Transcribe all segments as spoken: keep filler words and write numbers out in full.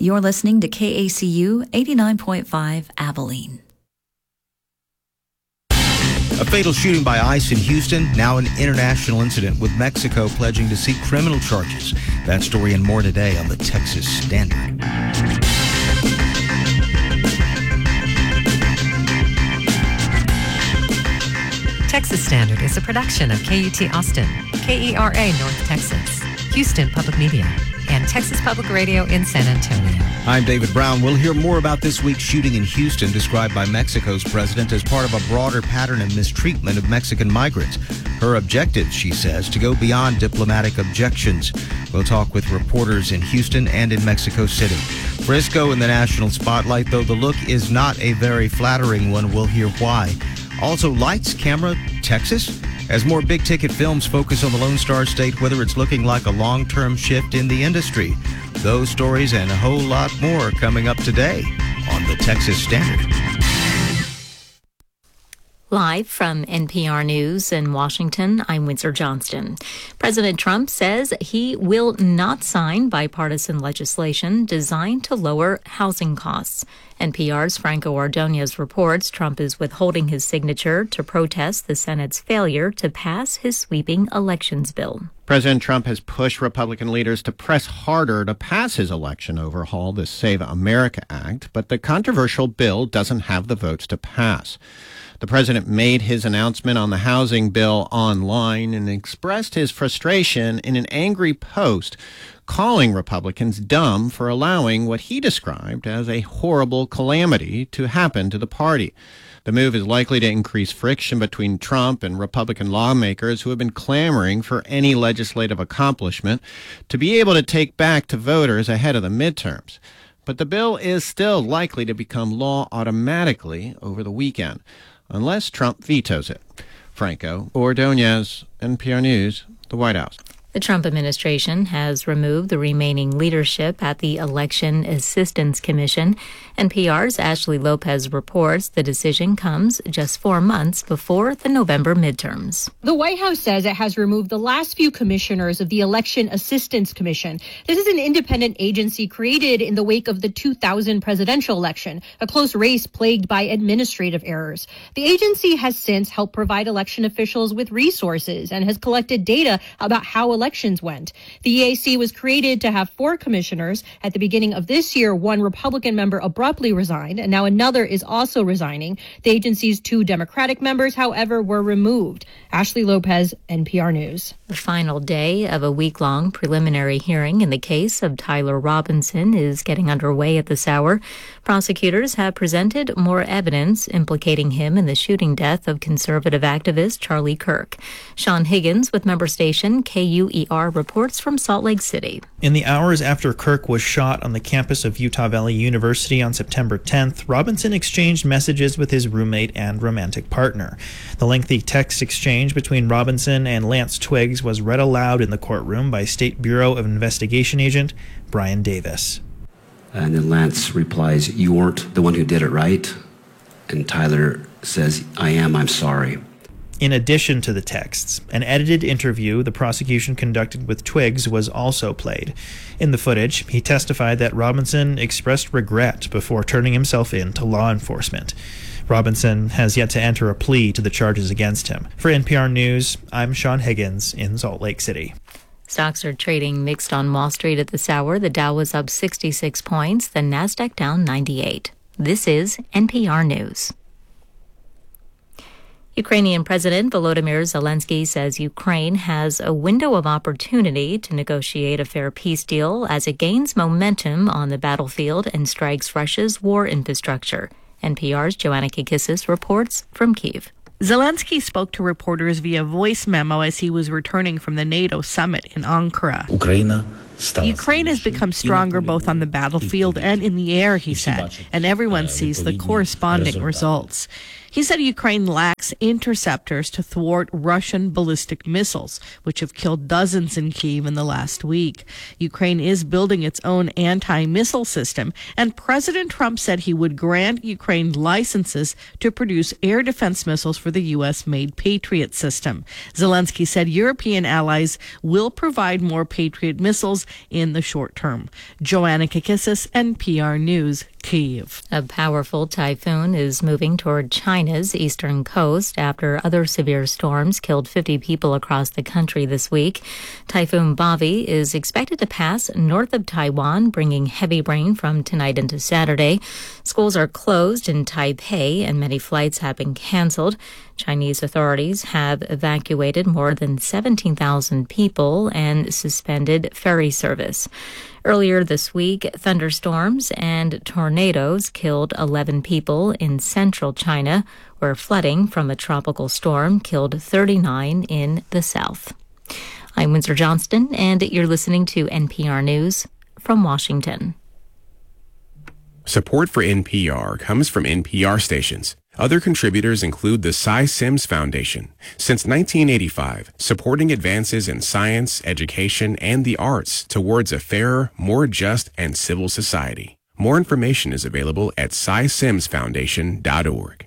You're listening to K A C U eighty-nine point five Abilene. A fatal shooting by ICE in Houston, now an international incident with Mexico pledging to seek criminal charges. That story and more today on the Texas Standard. Texas Standard is a production of K U T Austin, K E R A North Texas, Houston Public Media, and Texas Public Radio in San Antonio. I'm David Brown. We'll hear more about this week's shooting in Houston, described by Mexico's president as part of a broader pattern of mistreatment of Mexican migrants. Her objective, she says, to go beyond diplomatic objections. We'll talk with reporters in Houston and in Mexico City. Frisco in the national spotlight, though the look is not a very flattering one. We'll hear why. Also, lights, camera, Texas. As more big-ticket films focus on the Lone Star State, whether it's looking like a long-term shift in the industry. Those stories and a whole lot more coming up today on the Texas Standard. Live from N P R News in Washington, I'm Windsor Johnston. President Trump says he will not sign bipartisan legislation designed to lower housing costs. N P R's Franco Ordonez reports Trump is withholding his signature to protest the Senate's failure to pass his sweeping elections bill. President Trump has pushed Republican leaders to press harder to pass his election overhaul, the Save America Act, but the controversial bill doesn't have the votes to pass. The president made his announcement on the housing bill online and expressed his frustration in an angry post, calling Republicans dumb for allowing what he described as a horrible calamity to happen to the party. The move is likely to increase friction between Trump and Republican lawmakers who have been clamoring for any legislative accomplishment to be able to take back to voters ahead of the midterms. But the bill is still likely to become law automatically over the weekend, unless Trump vetoes it. Franco Ordonez, N P R News, the White House. The Trump administration has removed the remaining leadership at the Election Assistance Commission. N P R's Ashley Lopez reports the decision comes just four months before the November midterms. The White House says it has removed the last few commissioners of the Election Assistance Commission. This is an independent agency created in the wake of the two thousand presidential election, a close race plagued by administrative errors. The agency has since helped provide election officials with resources and has collected data about how elections went. The E A C was created to have four commissioners. At the beginning of this year, one Republican member abruptly resigned, and now another is also resigning. The agency's two Democratic members, however, were removed. Ashley Lopez, N P R News. The final day of a week-long preliminary hearing in the case of Tyler Robinson is getting underway at this hour. Prosecutors have presented more evidence implicating him in the shooting death of conservative activist Charlie Kirk. Sean Higgins with member station K U E R reports from Salt Lake City. In the hours after Kirk was shot on the campus of Utah Valley University on September tenth, Robinson exchanged messages with his roommate and romantic partner. The lengthy text exchange between Robinson and Lance Twiggs was read aloud in the courtroom by State Bureau of Investigation agent Brian Davis. And then Lance replies, "You weren't the one who did it, right?" And Tyler says, "I am, I'm sorry." In addition to the texts, an edited interview the prosecution conducted with Twiggs was also played. In the footage, he testified that Robinson expressed regret before turning himself in to law enforcement. Robinson has yet to enter a plea to the charges against him. For N P R News, I'm Sean Higgins in Salt Lake City. Stocks are trading mixed on Wall Street at this hour. The Dow was up sixty-six points, the Nasdaq down ninety-eight. This is N P R News. Ukrainian President Volodymyr Zelensky says Ukraine has a window of opportunity to negotiate a fair peace deal as it gains momentum on the battlefield and strikes Russia's war infrastructure. N P R's Joanna Kikissis reports from Kyiv. Zelensky spoke to reporters via voice memo as he was returning from the NATO summit in Ankara. Ukraine has become stronger both on the battlefield and in the air, he said, and everyone sees the corresponding results. He said Ukraine lacks interceptors to thwart Russian ballistic missiles, which have killed dozens in Kyiv in the last week. Ukraine is building its own anti-missile system, and President Trump said he would grant Ukraine licenses to produce air defense missiles for the U S-made Patriot system. Zelensky said European allies will provide more Patriot missiles in the short term. Joanna Kakissis, N P R News, Kyiv. A powerful typhoon is moving toward China's eastern coast after other severe storms killed fifty people across the country this week. Typhoon Bavi is expected to pass north of Taiwan, bringing heavy rain from tonight into Saturday. Schools are closed in Taipei and many flights have been canceled. Chinese authorities have evacuated more than seventeen thousand people and suspended ferry service. Earlier this week, thunderstorms and tornadoes killed eleven people in central China, where flooding from a tropical storm killed thirty-nine in the south. I'm Windsor Johnston, and you're listening to N P R News from Washington. Support for N P R comes from N P R stations. Other contributors include the Cy Sims Foundation. Since nineteen eighty-five, supporting advances in science, education, and the arts towards a fairer, more just, and civil society. More information is available at cy sims foundation dot org.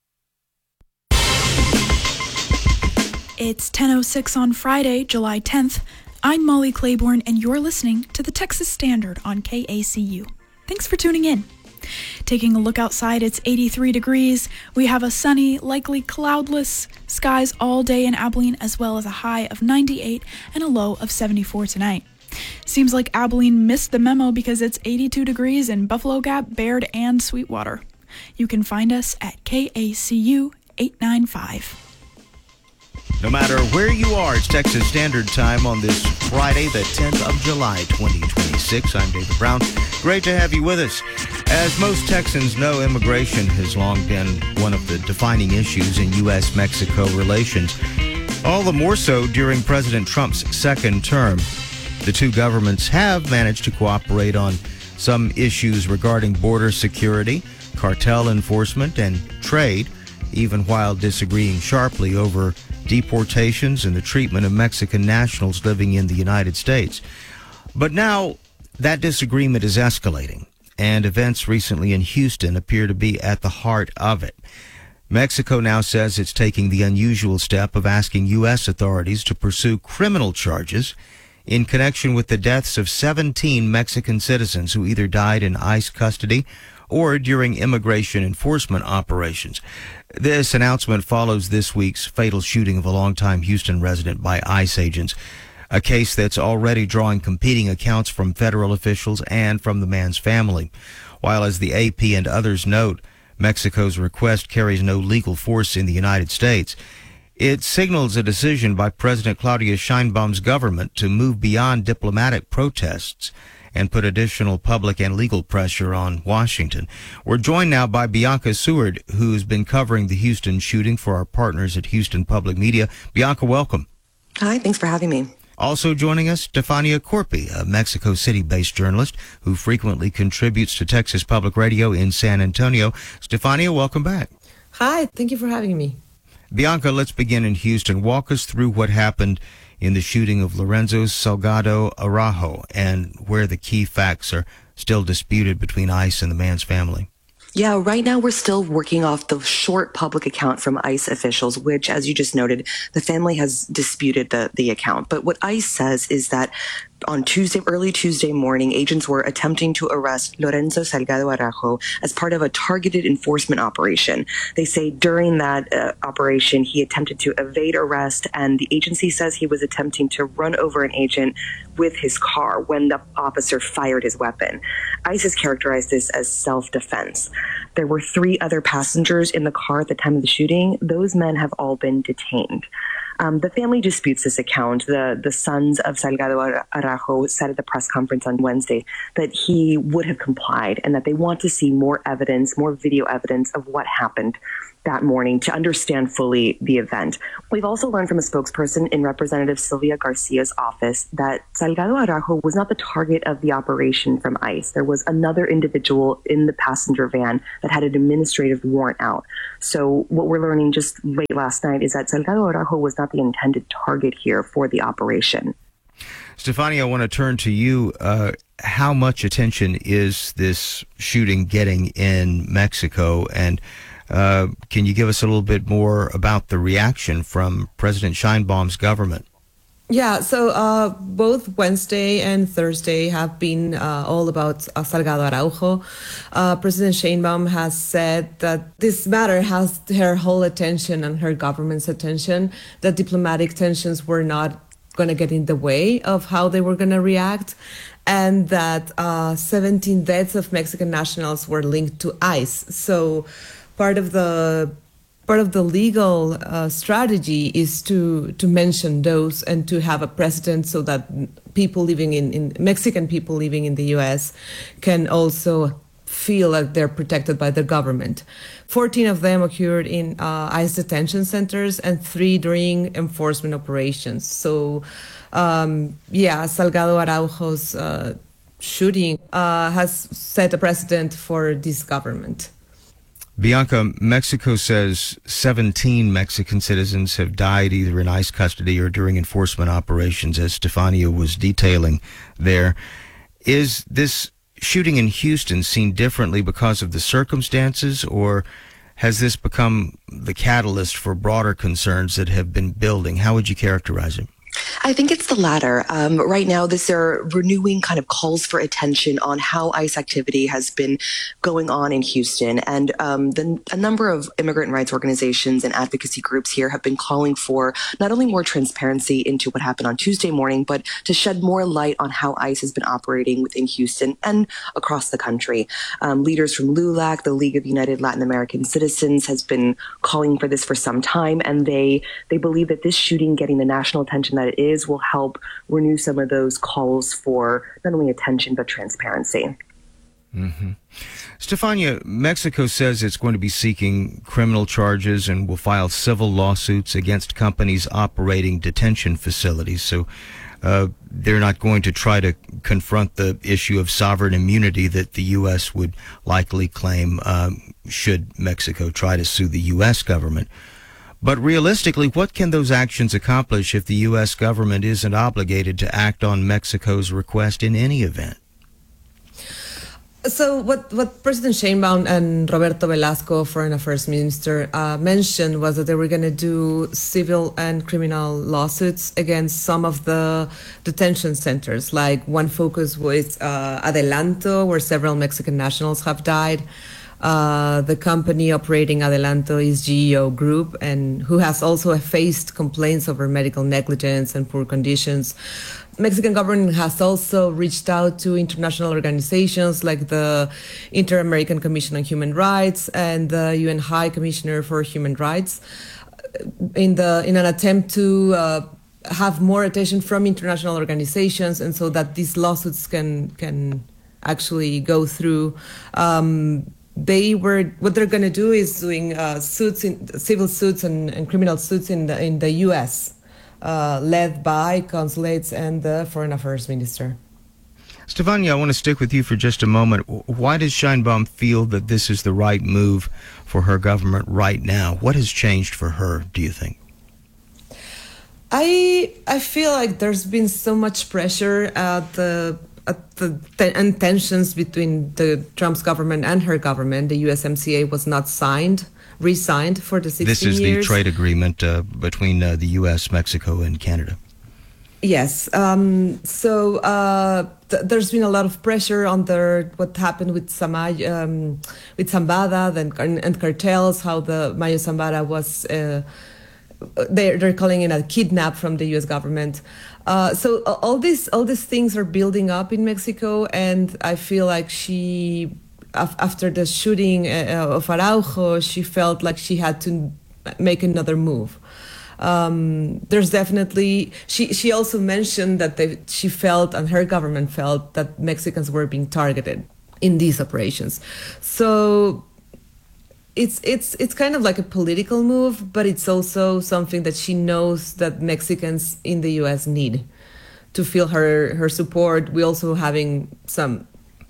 It's ten oh six on Friday, July tenth. I'm Molly Claiborne, and you're listening to the Texas Standard on K A C U. Thanks for tuning in. Taking a look outside, it's eighty-three degrees. We have a sunny, likely cloudless skies all day in Abilene, as well as a high of ninety-eight and a low of seventy-four tonight. Seems like Abilene missed the memo because it's eighty-two degrees in Buffalo Gap, Baird, and Sweetwater. You can find us at K A C U eight ninety-five. No matter where you are, it's Texas Standard Time on this Friday, the tenth of July, twenty twenty-six. I'm David Brown. Great to have you with us. As most Texans know, immigration has long been one of the defining issues in U S Mexico relations, all the more so during President Trump's second term. The two governments have managed to cooperate on some issues regarding border security, cartel enforcement, and trade, even while disagreeing sharply over deportations and the treatment of Mexican nationals living in the United States. But now that disagreement is escalating, and events recently in Houston appear to be at the heart of it. Mexico now says it's taking the unusual step of asking U S authorities to pursue criminal charges in connection with the deaths of seventeen Mexican citizens who either died in ICE custody or during immigration enforcement operations. This announcement follows this week's fatal shooting of a longtime Houston resident by ICE agents, a case that's already drawing competing accounts from federal officials and from the man's family. While, as the A P and others note, Mexico's request carries no legal force in the United States, it signals a decision by President Claudia Sheinbaum's government to move beyond diplomatic protests and put additional public and legal pressure on Washington. We're joined now by Bianca Seward, who's been covering the Houston shooting for our partners at Houston Public Media. Bianca, welcome. Hi, thanks for having me. Also joining us, Stefania Corpi, a Mexico City-based journalist who frequently contributes to Texas Public Radio in San Antonio. Stefania, welcome back. Hi, thank you for having me. Bianca, let's begin in Houston. Walk us through what happened in the shooting of Lorenzo Salgado Araujo and where the key facts are still disputed between ICE and the man's family. Yeah, right now we're still working off the short public account from ICE officials, which, as you just noted, the family has disputed the, the account. But what ICE says is that on Tuesday, early Tuesday morning, agents were attempting to arrest Lorenzo Salgado Araujo as part of a targeted enforcement operation. They say during that uh, operation, he attempted to evade arrest, and the agency says he was attempting to run over an agent with his car when the officer fired his weapon. ICE has characterized this as self-defense. There were three other passengers in the car at the time of the shooting. Those men have all been detained. Um, the family disputes this account. The, the sons of Salgado Araujo said at the press conference on Wednesday that he would have complied and that they want to see more evidence, more video evidence of what happened that morning to understand fully the event. We've also learned from a spokesperson in Representative Sylvia Garcia's office that Salgado Araujo was not the target of the operation from ICE. There was another individual in the passenger van that had an administrative warrant out. So what we're learning just late last night is that Salgado Araujo was not the intended target here for the operation. Stefania, I want to turn to you. Uh, how much attention is this shooting getting in Mexico? And uh, can you give us a little bit more about the reaction from President Sheinbaum's government? Yeah, so uh, both Wednesday and Thursday have been uh, all about uh, Salgado Araujo. Uh, President Sheinbaum has said that this matter has her whole attention and her government's attention, that diplomatic tensions were not going to get in the way of how they were going to react, and that uh, seventeen deaths of Mexican nationals were linked to ICE. So part of the part of the legal uh, strategy is to to mention those and to have a precedent so that people living in, in Mexican people living in the U S can also feel like they're protected by the government. fourteen of them occurred in uh, ICE detention centers and three during enforcement operations. So, um, yeah, Salgado Araujo's uh, shooting uh, has set a precedent for this government. Bianca, Mexico says seventeen Mexican citizens have died either in ICE custody or during enforcement operations, as Stefania was detailing there. Is this shooting in Houston seen differently because of the circumstances, or has this become the catalyst for broader concerns that have been building? How would you characterize it? I think it's the latter. Um, right now, this are renewing kind of calls for attention on how ICE activity has been going on in Houston. And um, the, a number of immigrant rights organizations and advocacy groups here have been calling for not only more transparency into what happened on Tuesday morning, but to shed more light on how ICE has been operating within Houston and across the country. Um, leaders from LULAC, the League of United Latin American Citizens, has been calling for this for some time, and they they believe that this shooting getting the national attention that it is will help renew some of those calls for not only attention but transparency. Mm-hmm. Stefania, Mexico says it's going to be seeking criminal charges and will file civil lawsuits against companies operating detention facilities. So uh, they're not going to try to confront the issue of sovereign immunity that the U S would likely claim um, should Mexico try to sue the U S government. But realistically, what can those actions accomplish if the U S government isn't obligated to act on Mexico's request in any event? So what, what President Sheinbaum and Roberto Velasco, Foreign Affairs Minister, uh, mentioned was that they were going to do civil and criminal lawsuits against some of the detention centers. Like one focus was uh, Adelanto, where several Mexican nationals have died. Uh, the company operating Adelanto is G E O Group, and who has also faced complaints over medical negligence and poor conditions. Mexican government has also reached out to international organizations like the Inter-American Commission on Human Rights and the U N High Commissioner for Human Rights in the in an attempt to uh, have more attention from international organizations, and so that these lawsuits can can actually go through. Um, They were what they're going to do is doing uh, suits, in, civil suits and, and criminal suits in the in the U S, uh, led by consulates and the Foreign Affairs Minister. Stefania, I want to stick with you for just a moment. Why does Sheinbaum feel that this is the right move for her government right now? What has changed for her, do you think? I I feel like there's been so much pressure at the at the te- and tensions between the Trump's government and her government. The U S M C A was not signed, re-signed for the sixteen years. This is the trade agreement uh, between uh, the U S, Mexico, and Canada. Yes. Um, so uh, th- there's been a lot of pressure on the what happened with Samay, um, with Zambada and, and cartels. How the Mayo Zambada was. Uh, They're, they're calling it a kidnap from the U S government. Uh, so all these all these things are building up in Mexico, and I feel like she, after the shooting of Araujo, she felt like she had to make another move. Um, there's definitely she. She also mentioned that they, she felt, and her government felt, that Mexicans were being targeted in these operations. So it's it's it's kind of like a political move, but it's also something that she knows that Mexicans in the U S need to feel her her support. We're also having some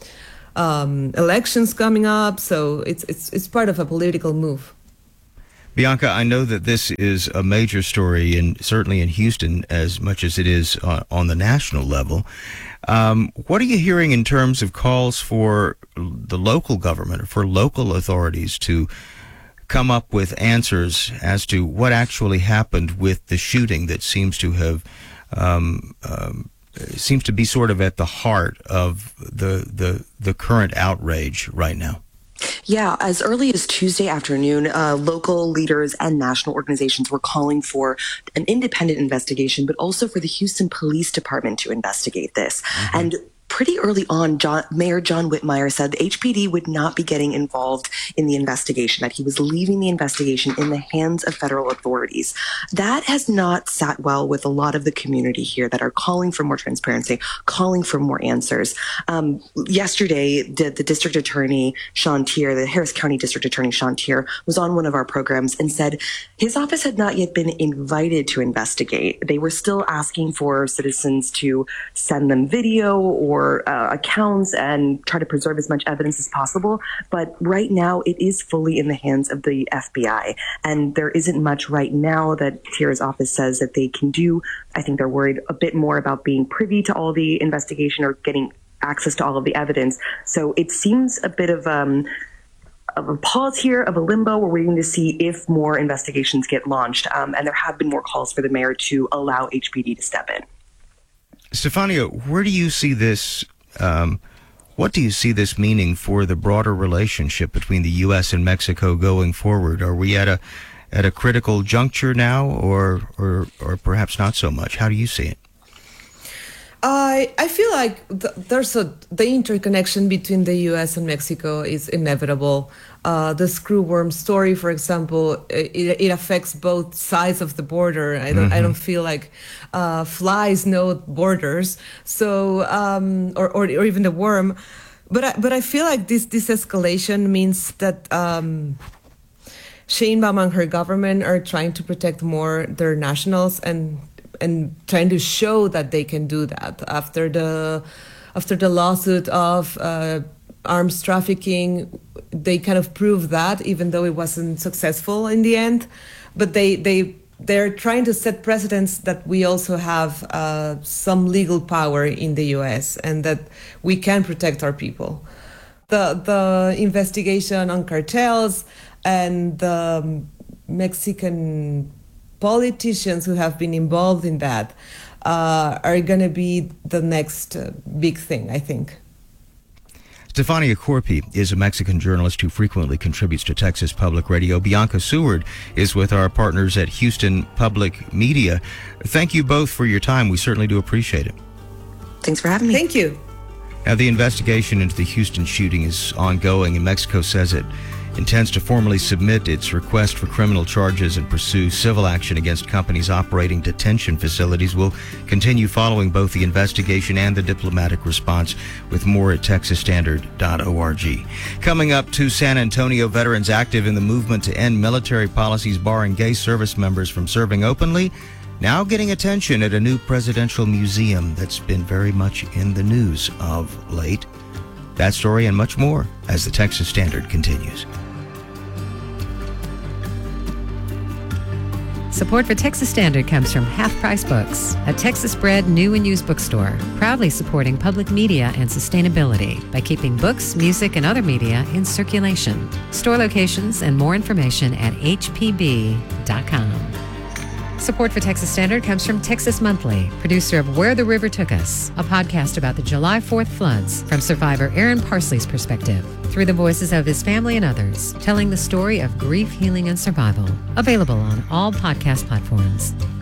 um, elections coming up, so it's it's it's part of a political move. Bianca, I know that this is a major story, and certainly in Houston, as much as it is on, on the national level. Um, what are you hearing in terms of calls for the local government or for local authorities to come up with answers as to what actually happened with the shooting that seems to have um, um, seems to be sort of at the heart of the the the current outrage right now? Yeah, as early as Tuesday afternoon, uh, local leaders and national organizations were calling for an independent investigation, but also for the Houston Police Department to investigate this. Mm-hmm. And pretty early on, John, Mayor John Whitmire said the H P D would not be getting involved in the investigation, that he was leaving the investigation in the hands of federal authorities. That has not sat well with a lot of the community here that are calling for more transparency, calling for more answers. Um, yesterday, the, the district attorney, Sean Tier, the Harris County District Attorney, Sean Tier, was on one of our programs and said his office had not yet been invited to investigate. They were still asking for citizens to send them video or Or, uh, accounts and try to preserve as much evidence as possible. But right now, it is fully in the hands of the F B I. And there isn't much right now that Tier's office says that they can do. I think they're worried a bit more about being privy to all the investigation or getting access to all of the evidence. So it seems a bit of um, of a pause here, of a limbo. We're waiting to see if more investigations get launched. Um, and there have been more calls for the mayor to allow H P D to step in. Stefania, where do you see this, um, what do you see this meaning for the broader relationship between the U S and Mexico going forward? Are we at a at a critical juncture now, or or, or perhaps not so much? How do you see it? I I feel like th- there's a the interconnection between the U S and Mexico is inevitable. Uh, the screwworm story, for example, it, it affects both sides of the border. I don't mm-hmm. I don't feel like uh, flies know borders. So um, or, or or even the worm, but I, but I feel like this this escalation means that um, Sheinbaum and her government are trying to protect more their nationals and. and trying to show that they can do that after the after the lawsuit of uh, arms trafficking. They kind of proved that, even though it wasn't successful in the end. But they they they're trying to set precedents that we also have uh, some legal power in the U S and that we can protect our people. The the investigation on cartels and the Mexican politicians who have been involved in that uh, are going to be the next uh, big thing, I think. Stefania Corpi is a Mexican journalist who frequently contributes to Texas Public Radio. Bianca Seward is with our partners at Houston Public Media. Thank you both for your time. We certainly do appreciate it. Thanks for having me. Thank you. Now, the investigation into the Houston shooting is ongoing, and Mexico says it intends to formally submit its request for criminal charges and pursue civil action against companies operating detention facilities. We'll continue following both the investigation and the diplomatic response with more at texas standard dot org. Coming up, two San Antonio veterans active in the movement to end military policies barring gay service members from serving openly, now getting attention at a new presidential museum that's been very much in the news of late. That story and much more as the Texas Standard continues. Support for Texas Standard comes from Half Price Books, a Texas-bred new and used bookstore, proudly supporting public media and sustainability by keeping books, music, and other media in circulation. Store locations and more information at h p b dot com. Support for Texas Standard comes from Texas Monthly, producer of Where the River Took Us, a podcast about the July fourth floods from survivor Aaron Parsley's perspective, through the voices of his family and others, telling the story of grief, healing, and survival. Available on all podcast platforms.